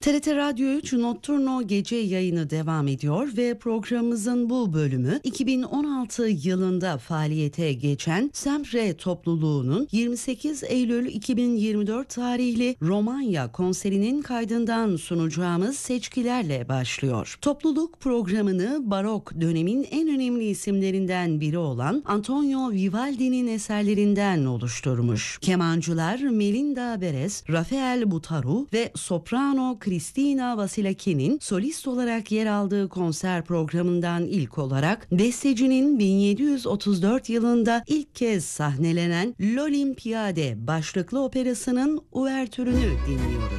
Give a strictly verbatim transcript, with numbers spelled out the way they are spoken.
T R T Radyo üç Notturno gece yayını devam ediyor ve programımızın bu bölümü iki bin on altı yılında faaliyete geçen Sempre topluluğunun yirmi sekiz Eylül iki bin yirmi dört tarihli Romanya konserinin kaydından sunacağımız seçkilerle başlıyor. Topluluk programını barok dönemin en önemli isimlerinden biri olan Antonio Vivaldi'nin eserlerinden oluşturmuş. Kemancılar Melinda Beres, Rafael Butaru ve soprano Cristina Vasilaki'nin solist olarak yer aldığı konser programından ilk olarak bestecinin bin yedi yüz otuz dört yılında ilk kez sahnelenen L'Olimpiade başlıklı operasının uvertürünü dinliyoruz.